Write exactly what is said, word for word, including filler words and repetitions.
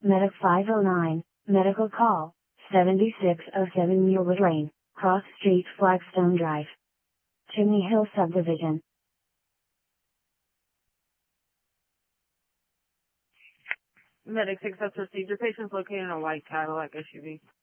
Medic five oh nine, medical call, seventy-six oh seven Mulewood Lane, Cross Street, Flagstone Drive, Chimney Hill Subdivision. Medic six has received your patient's located in a white Cadillac S U V.